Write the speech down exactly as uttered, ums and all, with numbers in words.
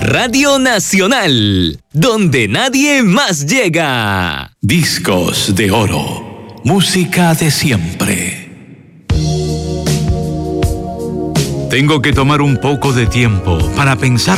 Radio Nacional, donde nadie más llega. Discos de oro, música de siempre. Tengo que tomar un poco de tiempo para pensar